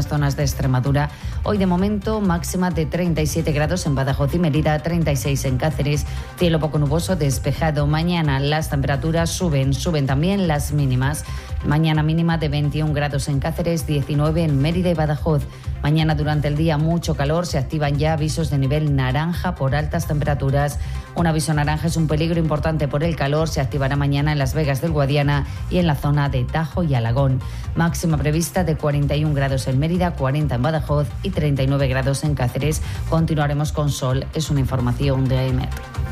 algunas zonas de Extremadura. Hoy de momento máxima de 37 grados en Badajoz y Mérida, 36 en Cáceres, cielo poco nuboso despejado. Mañana las temperaturas suben también las mínimas. Mañana mínima de 21 grados en Cáceres, 19 en Mérida y Badajoz. Mañana durante el día mucho calor, se activan ya avisos de nivel naranja por altas temperaturas. Un aviso naranja es un peligro importante por el calor, se activará mañana en Las Vegas del Guadiana y en la zona de Tajo y Alagón. Máxima prevista de 41 grados en Mérida, 40 en Badajoz y 39 grados en Cáceres. Continuaremos con sol, es una información de AEMET.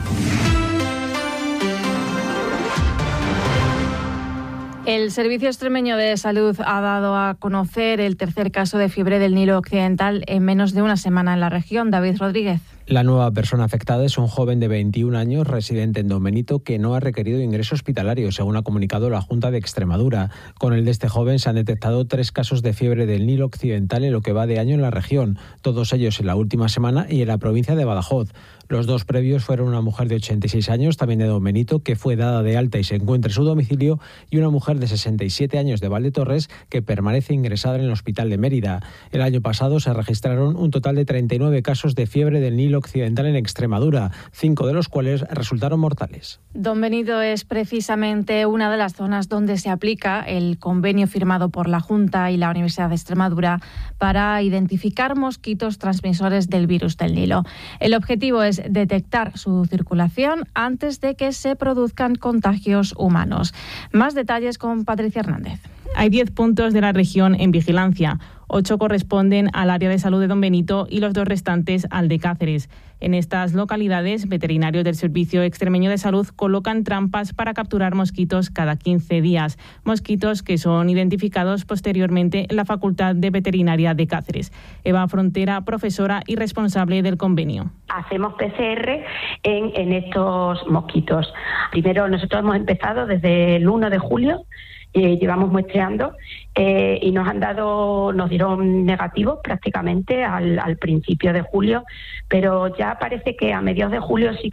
El Servicio Extremeño de Salud ha dado a conocer el tercer caso de fiebre del Nilo Occidental en menos de una semana en la región. David Rodríguez. La nueva persona afectada es un joven de 21 años residente en Don Benito que no ha requerido ingreso hospitalario, según ha comunicado la Junta de Extremadura. Con el de este joven se han detectado 3 casos de fiebre del Nilo Occidental en lo que va de año en la región, todos ellos en la última semana y en la provincia de Badajoz. Los 2 previos fueron una mujer de 86 años, también de Don Benito, que fue dada de alta y se encuentra en su domicilio, y una mujer de 67 años de Valdetorres, que permanece ingresada en el hospital de Mérida. El año pasado se registraron un total de 39 casos de fiebre del Nilo Occidental en Extremadura, 5 de los cuales resultaron mortales. Don Benito es precisamente una de las zonas donde se aplica el convenio firmado por la Junta y la Universidad de Extremadura para identificar mosquitos transmisores del virus del Nilo. El objetivo es detectar su circulación antes de que se produzcan contagios humanos. Más detalles con Patricia Hernández. Hay 10 puntos de la región en vigilancia. 8 corresponden al área de salud de Don Benito y los 2 restantes al de Cáceres. En estas localidades, veterinarios del Servicio Extremeño de Salud colocan trampas para capturar mosquitos cada 15 días. Mosquitos que son identificados posteriormente en la Facultad de Veterinaria de Cáceres. Eva Frontera, profesora y responsable del convenio. Hacemos PCR en estos mosquitos. Primero, nosotros hemos empezado desde el 1 de julio. Llevamos muestreando y nos dieron negativos prácticamente al principio de julio, pero ya parece que a mediados de julio sí que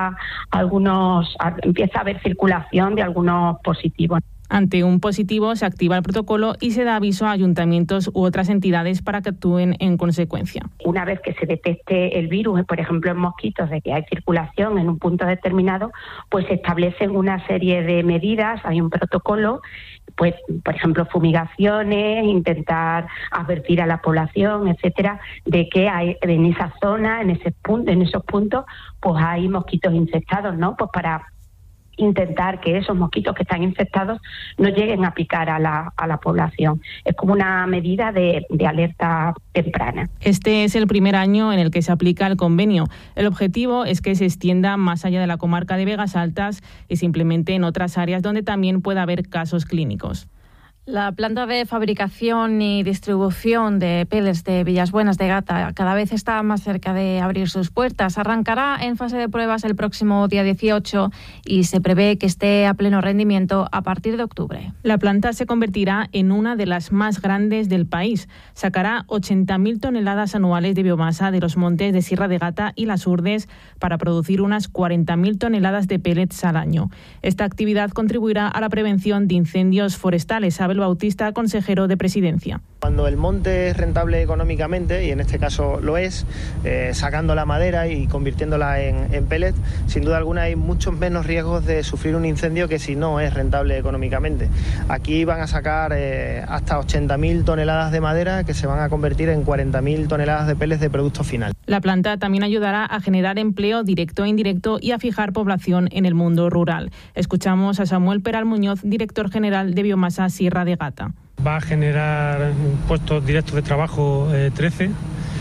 empieza a haber circulación de algunos positivos. Ante un positivo se activa el protocolo y se da aviso a ayuntamientos u otras entidades para que actúen en consecuencia. Una vez que se detecte el virus, por ejemplo en mosquitos, de que hay circulación en un punto determinado, pues se establecen una serie de medidas, hay un protocolo, pues por ejemplo fumigaciones, intentar advertir a la población, etcétera, de que hay en esa zona, en esos puntos, pues hay mosquitos infectados, ¿no? Pues para intentar que esos mosquitos que están infectados no lleguen a picar a la población. Es como una medida de alerta temprana. Este es el primer año en el que se aplica el convenio. El objetivo es que se extienda más allá de la comarca de Vegas Altas y se implemente en otras áreas donde también pueda haber casos clínicos. La planta de fabricación y distribución de pellets de Villasbuenas de Gata cada vez está más cerca de abrir sus puertas. Arrancará en fase de pruebas el próximo día 18 y se prevé que esté a pleno rendimiento a partir de octubre. La planta se convertirá en una de las más grandes del país. Sacará 80.000 toneladas anuales de biomasa de los montes de Sierra de Gata y Las Urdes para producir unas 40.000 toneladas de pellets al año. Esta actividad contribuirá a la prevención de incendios forestales. Abel Bautista, consejero de Presidencia. Cuando el monte es rentable económicamente, y en este caso lo es, sacando la madera y convirtiéndola en pellet, sin duda alguna hay muchos menos riesgos de sufrir un incendio que si no es rentable económicamente. Aquí van a sacar hasta 80.000 toneladas de madera que se van a convertir en 40.000 toneladas de pellets de producto final. La planta también ayudará a generar empleo directo e indirecto y a fijar población en el mundo rural. Escuchamos a Samuel Peral Muñoz, director general de Biomasa Sierra de Gata. Va a generar puestos directos de trabajo 13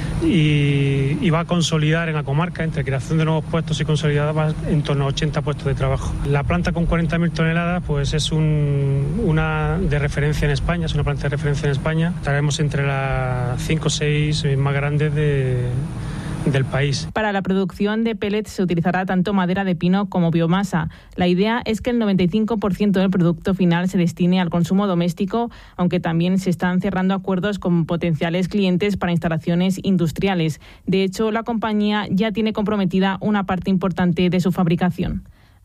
y va a consolidar en la comarca, entre creación de nuevos puestos y consolidada, va en torno a 80 puestos de trabajo. La planta con 40.000 toneladas pues es una de referencia en España, es una planta de referencia en España. Estaremos entre las 5 o 6 más grandes del país. Para la producción de pellets se utilizará tanto madera de pino como biomasa. La idea es que el 95% del producto final se destine al consumo doméstico, aunque también se están cerrando acuerdos con potenciales clientes para instalaciones industriales. De hecho, la compañía ya tiene comprometida una parte importante de su fabricación.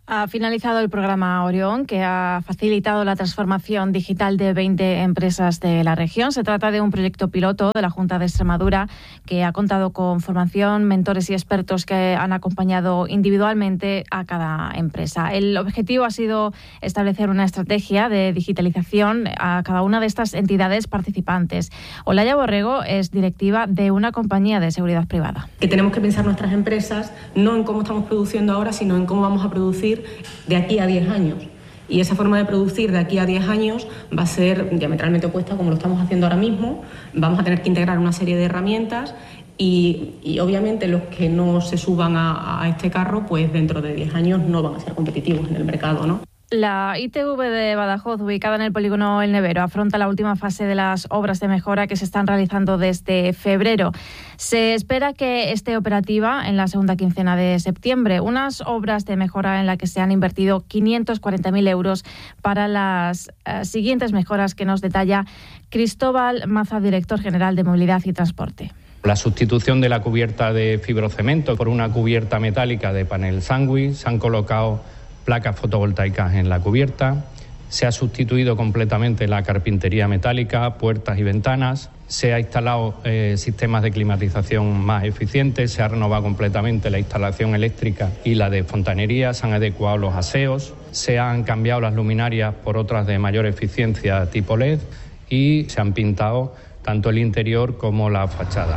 Ha finalizado el programa Orión, que ha facilitado la transformación digital de 20 empresas de la región. Se trata de un proyecto piloto de la Junta de Extremadura que ha contado con formación, mentores y expertos que han acompañado individualmente a cada empresa. El objetivo ha sido establecer una estrategia de digitalización a cada una de estas entidades participantes. Olaya Borrego es directiva de una compañía de seguridad privada. Que tenemos que pensar nuestras empresas no en cómo estamos produciendo ahora, sino en cómo vamos a producir de aquí a 10 años. Y esa forma de producir de aquí a 10 años va a ser diametralmente opuesta como lo estamos haciendo ahora mismo. Vamos a tener que integrar una serie de herramientas y obviamente los que no se suban a este carro, pues dentro de 10 años no van a ser competitivos en el mercado, ¿no? La ITV de Badajoz, ubicada en el polígono El Nevero, afronta la última fase de las obras de mejora que se están realizando desde febrero. Se espera que esté operativa en la segunda quincena de septiembre. Unas obras de mejora en las que se han invertido 540.000 euros para las siguientes mejoras que nos detalla Cristóbal Maza, director general de Movilidad y Transporte. La sustitución de la cubierta de fibrocemento por una cubierta metálica de panel sándwich. Se han colocado placas fotovoltaicas en la cubierta, se ha sustituido completamente la carpintería metálica, puertas y ventanas, se ha instalado sistemas de climatización más eficientes, se ha renovado completamente la instalación eléctrica y la de fontanería, se han adecuado los aseos, se han cambiado las luminarias por otras de mayor eficiencia tipo LED y se han pintado tanto el interior como la fachada.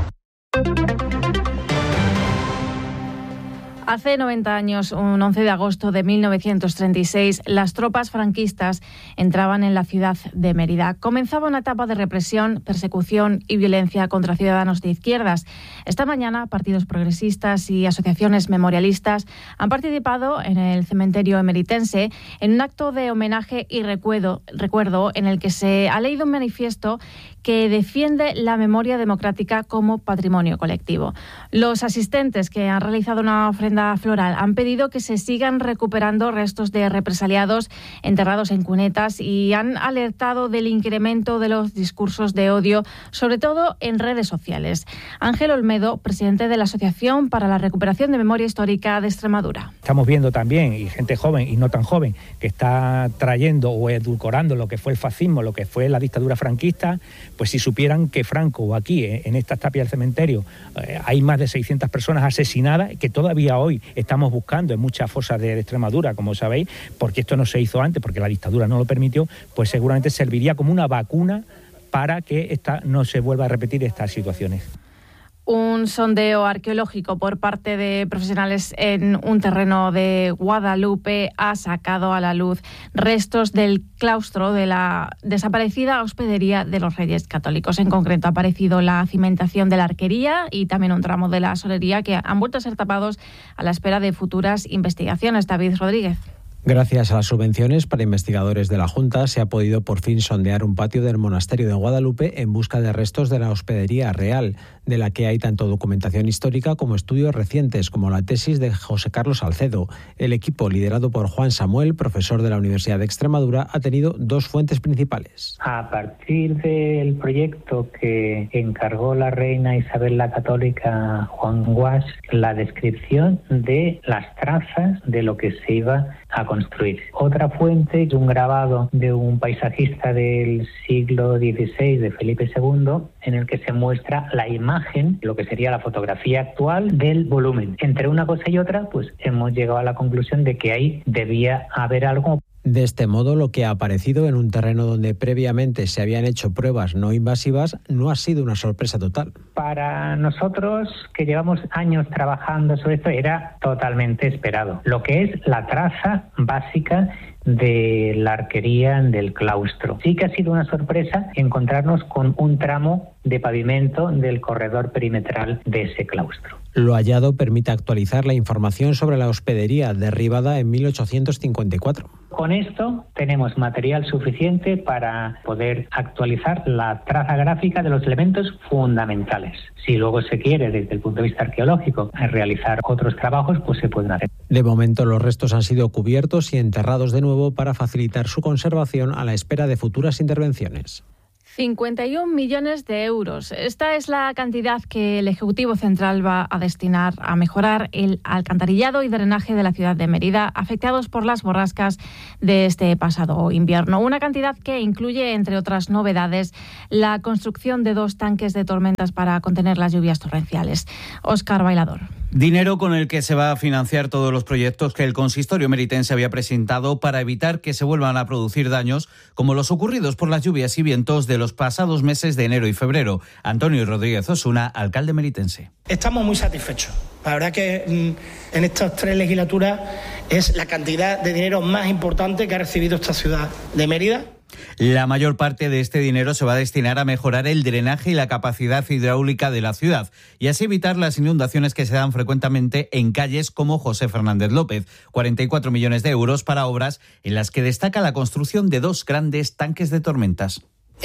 Hace 90 años, un 11 de agosto de 1936, las tropas franquistas entraban en la ciudad de Mérida. Comenzaba una etapa de represión, persecución y violencia contra ciudadanos de izquierdas. Esta mañana, partidos progresistas y asociaciones memorialistas han participado en el cementerio emeritense en un acto de homenaje y recuerdo en el que se ha leído un manifiesto que defiende la memoria democrática como patrimonio colectivo. Los asistentes que han realizado una ofrenda floral han pedido que se sigan recuperando restos de represaliados enterrados en cunetas y han alertado del incremento de los discursos de odio, sobre todo en redes sociales. Ángel Olmedo, presidente de la Asociación para la Recuperación de Memoria Histórica de Extremadura. Estamos viendo también, y gente joven y no tan joven, que está trayendo o edulcorando lo que fue el fascismo, lo que fue la dictadura franquista. Pues si supieran que Franco, o aquí en estas tapias del cementerio, hay más de 600 personas asesinadas, que todavía hoy estamos buscando en muchas fosas de Extremadura, como sabéis, porque esto no se hizo antes, porque la dictadura no lo permitió, pues seguramente serviría como una vacuna para que no se vuelva a repetir estas situaciones. Un sondeo arqueológico por parte de profesionales en un terreno de Guadalupe ha sacado a la luz restos del claustro de la desaparecida Hospedería de los Reyes Católicos. En concreto, ha aparecido la cimentación de la arquería y también un tramo de la solería que han vuelto a ser tapados a la espera de futuras investigaciones. David Rodríguez. Gracias a las subvenciones para investigadores de la Junta, se ha podido por fin sondear un patio del monasterio de Guadalupe en busca de restos de la Hospedería Real, de la que hay tanto documentación histórica como estudios recientes, como la tesis de José Carlos Salcedo. El equipo, liderado por Juan Samuel, profesor de la Universidad de Extremadura, ha tenido dos fuentes principales. A partir del proyecto que encargó la reina Isabel la Católica, Juan Guas, la descripción de las trazas de lo que se iba a construir. Otra fuente es un grabado de un paisajista del siglo XVI, de Felipe II, en el que se muestra la imagen, lo que sería la fotografía actual del volumen. Entre una cosa y otra, pues hemos llegado a la conclusión de que ahí debía haber algo. De este modo, lo que ha aparecido en un terreno donde previamente se habían hecho pruebas no invasivas no ha sido una sorpresa total. Para nosotros, que llevamos años trabajando sobre esto, era totalmente esperado. Lo que es la traza básica de la arquería del claustro. Sí que ha sido una sorpresa encontrarnos con un tramo de pavimento del corredor perimetral de ese claustro. Lo hallado permite actualizar la información sobre la hospedería derribada en 1854. Con esto tenemos material suficiente para poder actualizar la traza gráfica de los elementos fundamentales. Si luego se quiere, desde el punto de vista arqueológico, realizar otros trabajos, pues se pueden hacer. De momento, los restos han sido cubiertos y enterrados de nuevo para facilitar su conservación a la espera de futuras intervenciones. 51 millones de euros. Esta es la cantidad que el Ejecutivo Central va a destinar a mejorar el alcantarillado y drenaje de la ciudad de Mérida, afectados por las borrascas de este pasado invierno. Una cantidad que incluye, entre otras novedades, la construcción de 2 tanques de tormentas para contener las lluvias torrenciales. Óscar Bailador. Dinero con el que se va a financiar todos los proyectos que el consistorio meritense había presentado para evitar que se vuelvan a producir daños como los ocurridos por las lluvias y vientos de los pasados meses de enero y febrero. Antonio Rodríguez Osuna, alcalde meritense. Estamos muy satisfechos. La verdad que en estas 3 legislaturas es la cantidad de dinero más importante que ha recibido esta ciudad de Mérida. La mayor parte de este dinero se va a destinar a mejorar el drenaje y la capacidad hidráulica de la ciudad y así evitar las inundaciones que se dan frecuentemente en calles como José Fernández López. 44 millones de euros para obras en las que destaca la construcción de 2 grandes tanques de tormentas.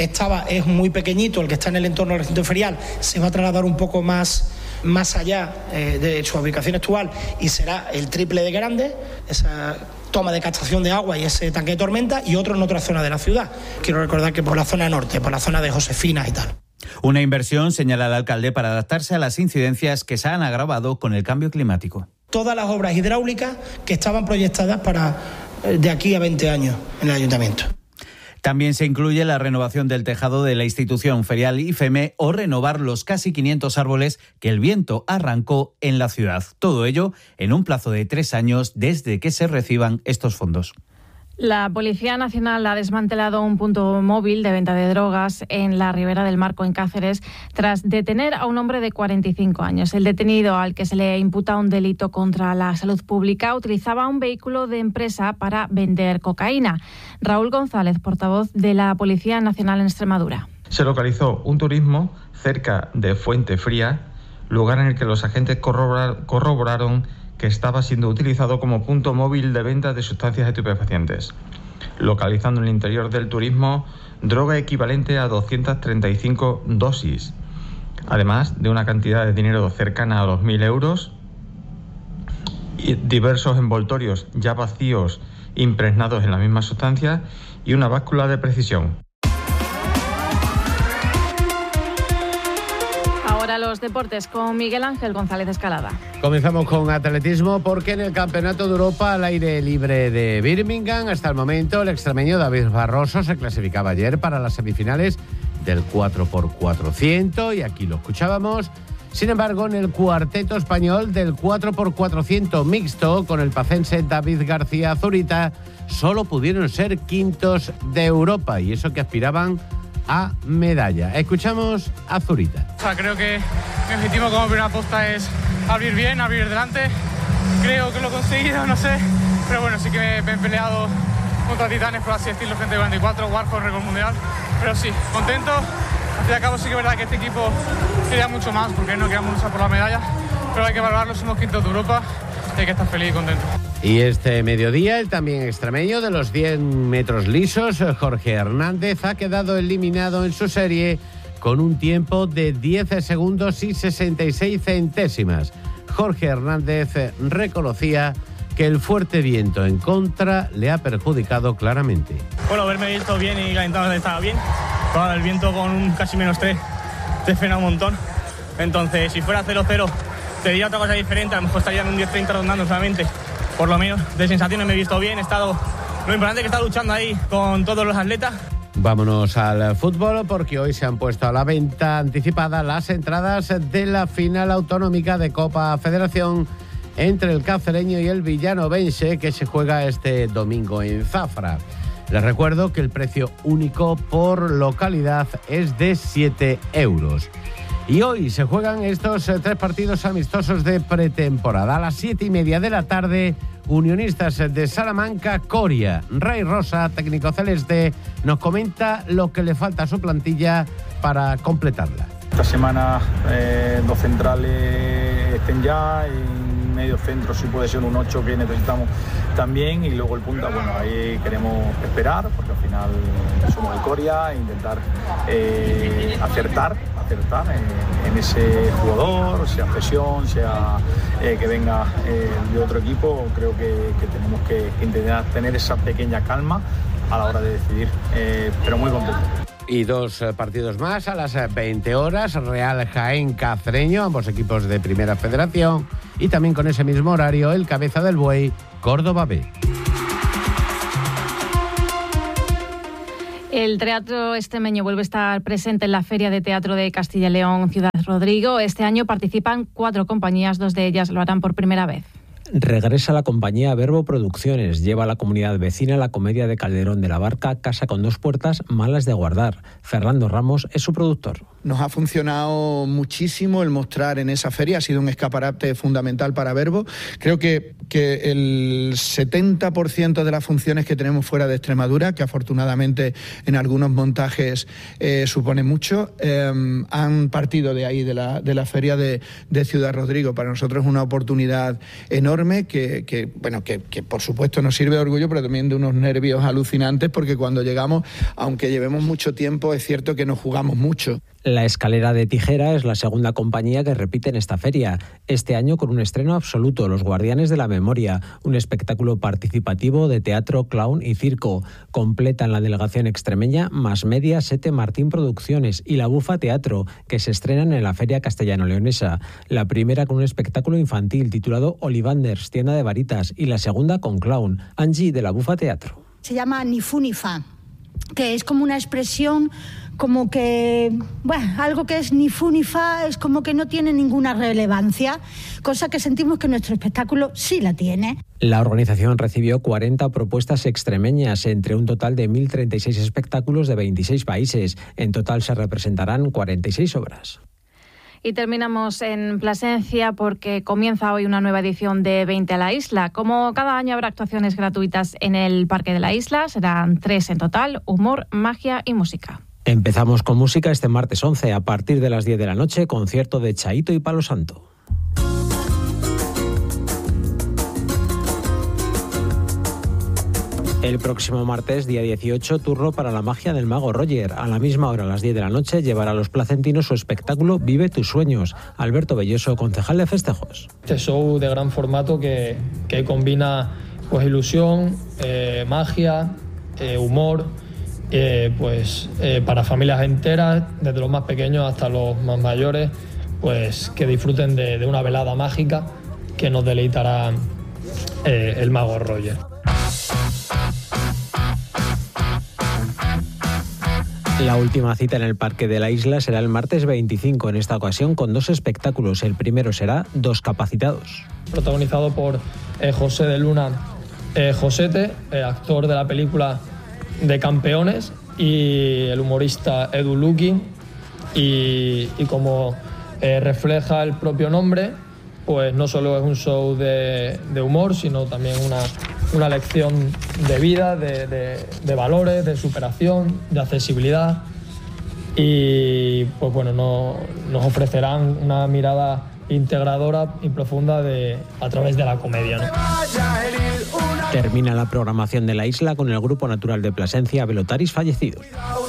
Es muy pequeñito, el que está en el entorno del recinto ferial, se va a trasladar un poco más allá de su ubicación actual y será el triple de grande, esa toma de captación de agua y ese tanque de tormenta, y otro en otra zona de la ciudad. Quiero recordar que por la zona norte, por la zona de Josefina y tal. Una inversión, señala el alcalde, para adaptarse a las incidencias que se han agravado con el cambio climático. Todas las obras hidráulicas que estaban proyectadas para de aquí a 20 años en el ayuntamiento. También se incluye la renovación del tejado de la institución ferial IFEME o renovar los casi 500 árboles que el viento arrancó en la ciudad. Todo ello en un plazo de 3 años desde que se reciban estos fondos. La Policía Nacional ha desmantelado un punto móvil de venta de drogas en la Ribera del Marco, en Cáceres, tras detener a un hombre de 45 años. El detenido, al que se le imputa un delito contra la salud pública, utilizaba un vehículo de empresa para vender cocaína. Raúl González, portavoz de la Policía Nacional en Extremadura. Se localizó un turismo cerca de Fuente Fría, lugar en el que los agentes corroboraron que estaba siendo utilizado como punto móvil de venta de sustancias estupefacientes, localizando en el interior del turismo droga equivalente a 235 dosis, además de una cantidad de dinero cercana a los 1.000 euros, y diversos envoltorios ya vacíos impregnados en la misma sustancia y una báscula de precisión. Ahora los deportes con Miguel Ángel González Escalada. Comenzamos con atletismo porque en el Campeonato de Europa al aire libre de Birmingham, hasta el momento el extremeño David Barroso se clasificaba ayer para las semifinales del 4x400 y aquí lo escuchábamos. Sin embargo, en el cuarteto español del 4x400 mixto con el pacense David García Zurita solo pudieron ser quintos de Europa y eso que aspiraban a medalla. Escuchamos a Zurita. Creo que mi objetivo como primera posta es abrir bien, abrir delante. Creo que lo he conseguido, no sé. Pero bueno, sí que me he peleado contra titanes, por así decirlo, gente de 44, Warhol, récord mundial. Pero sí, contento. Al fin y al cabo sí que es verdad que este equipo quería mucho más porque no queríamos luchar por la medalla. Pero hay que valorarlo, somos quintos de Europa y hay que estar feliz y contento. Y este mediodía, el también extremeño de los 10 metros lisos, Jorge Hernández, ha quedado eliminado en su serie con un tiempo de 10 segundos y 66 centésimas. Jorge Hernández reconocía que el fuerte viento en contra le ha perjudicado claramente. Bueno, haberme visto bien y calentado estaba bien. Pero el viento con un casi -3 te frena un montón. Entonces, si fuera 0-0, te diría otra cosa diferente. A lo mejor estaría en un 10-30 rondando solamente. Por lo menos de sensaciones me he visto bien, he estado. Lo importante es que he estado luchando ahí con todos los atletas. Vámonos al fútbol porque hoy se han puesto a la venta anticipada las entradas de la final autonómica de Copa Federación entre el cacereño y el villanovense que se juega este domingo en Zafra. Les recuerdo que el precio único por localidad es de 7 euros. Y hoy se juegan estos 3 partidos amistosos de pretemporada. A las 7:30 de la tarde, Unionistas de Salamanca, Coria. Ray Rosa, técnico celeste, nos comenta lo que le falta a su plantilla para completarla. Esta semana 2 centrales estén ya, y medio centro si puede ser un 8 que necesitamos también, y luego el punta, bueno, ahí queremos esperar porque al final somos el Coria e intentar acertar en ese jugador, sea presión, sea que venga de otro equipo. Creo que tenemos que intentar tener esa pequeña calma a la hora de decidir, pero muy contento. Y 2 partidos más a las 20 horas, Real Jaén Cacereño, ambos equipos de Primera Federación. Y también con ese mismo horario, el Cabeza del Buey, Córdoba B. El teatro extremeño vuelve a estar presente en la Feria de Teatro de Castilla y León, Ciudad Rodrigo. Este año participan 4 compañías, 2 de ellas lo harán por primera vez. Regresa la compañía Verbo Producciones. Lleva a la comunidad vecina la comedia de Calderón de la Barca, Casa con 2 puertas, malas de guardar. Fernando Ramos es su productor. Nos ha funcionado muchísimo el mostrar en esa feria, ha sido un escaparate fundamental para Verbo. Creo que el 70% de las funciones que tenemos fuera de Extremadura, que afortunadamente en algunos montajes supone mucho, han partido de ahí, de la feria de Ciudad Rodrigo. Para nosotros es una oportunidad enorme que por supuesto nos sirve de orgullo, pero también de unos nervios alucinantes, porque cuando llegamos, aunque llevemos mucho tiempo, es cierto que nos jugamos mucho. La Escalera de Tijera es la segunda compañía que repite en esta feria, este año con un estreno absoluto, Los Guardianes de la Memoria, un espectáculo participativo de teatro, clown y circo. Completan la delegación extremeña Más Media, Sete Martín Producciones y La Bufa Teatro, que se estrenan en la Feria Castellano-Leonesa. La primera con un espectáculo infantil titulado Olivanders, tienda de varitas, y la segunda con clown, Angie de La Bufa Teatro. Se llama Ni fu ni fa, que es como una expresión como que, algo que es ni fu ni fa, es como que no tiene ninguna relevancia, cosa que sentimos que nuestro espectáculo sí la tiene. La organización recibió 40 propuestas extremeñas, entre un total de 1.036 espectáculos de 26 países. En total se representarán 46 obras. Y terminamos en Plasencia porque comienza hoy una nueva edición de 20 a la Isla. Como cada año habrá actuaciones gratuitas en el Parque de la Isla, serán 3 en total: humor, magia y música. Empezamos con música este martes 11, a partir de las 10 de la noche, concierto de Chaito y Palo Santo. El próximo martes, día 18, turno para la magia del mago Roger. A la misma hora, a las 10 de la noche, llevará a los placentinos su espectáculo Vive tus sueños. Alberto Belloso, concejal de festejos. Este show de gran formato que combina pues ilusión, magia, humor, para familias enteras, desde los más pequeños hasta los más mayores, pues que disfruten de una velada mágica que nos deleitará el mago Roger. La última cita en el Parque de la Isla será el martes 25, en esta ocasión con 2 espectáculos. El primero será Dos Capacitados. Protagonizado por José de Luna Josete, actor de la película de Campeones, y el humorista Edu Luqui. Y como refleja el propio nombre, pues no solo es un show de humor, sino también una lección de vida, de valores, de superación, de accesibilidad. Y pues bueno, nos ofrecerán una mirada integradora y profunda a través de la comedia, ¿no? Termina la programación de la isla con el Grupo Natural de Plasencia Velotaris fallecidos.